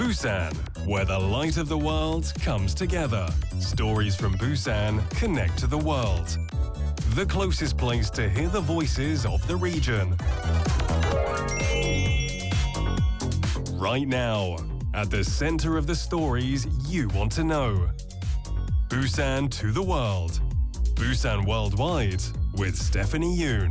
Busan, where the light of the world comes together. Stories from Busan connect to the world. The closest place to hear the voices of the region. Right now, at the center of the stories you want to know. Busan to the world. Busan Worldwide with Stephanie Yoon.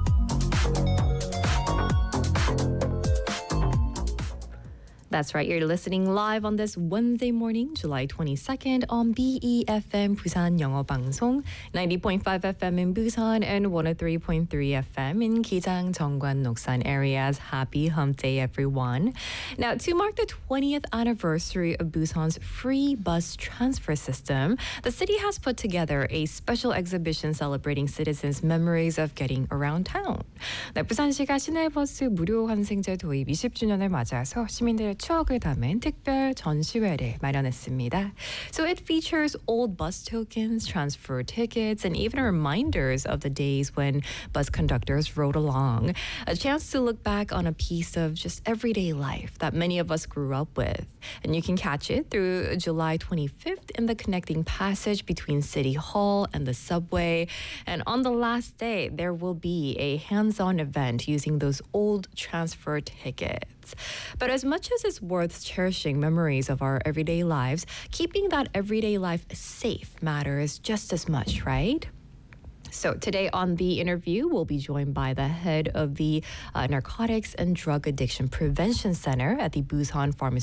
That's right, you're listening live on this Wednesday morning, July 22nd on BEFM Busan 영어 방송, 90.5 FM in Busan and 103.3 FM in Gijang, Jeongwan, Noksan areas. Happy Hump Day, everyone. Now, to mark the 20th anniversary of Busan's free bus transfer system, the city has put together a special exhibition celebrating citizens' memories of getting around town. 네, 부산시가 시내버스 무료 환승제 도입 20주년을 맞아서 시민들의 추억을 담은 특별 전시회를 마련했습니다. So it features old bus tokens, transfer tickets, and even reminders of the days when bus conductors rode along. A chance to look back on a piece of just everyday life that many of us grew up with. And you can catch it through July 25th in the connecting passage between City Hall and the subway. And on the last day, there will be a hands-on event using those old transfer tickets. But as much as it's worth cherishing memories of our everyday lives, keeping that everyday life safe matters just as much, right? So today on the interview, we'll be joined by the head of the Narcotics and Drug Addiction Prevention Center at the Busan Pharmaceutical